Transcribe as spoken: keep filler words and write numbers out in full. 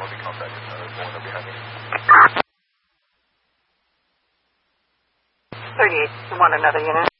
will be contacted. Uh, more than we have any. thirty-eight, one another unit.